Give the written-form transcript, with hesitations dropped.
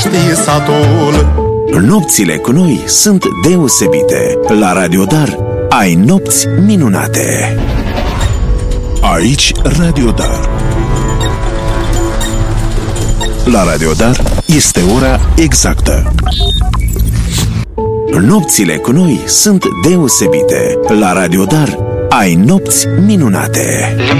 știe satul. Nopțile cu noi sunt deosebite. La Radio Dar ai nopți minunate. Aici Radio Dar. La Radio Dar este ora exactă. Nopțile cu noi sunt deosebite. La Radio Dar ai nopți minunate.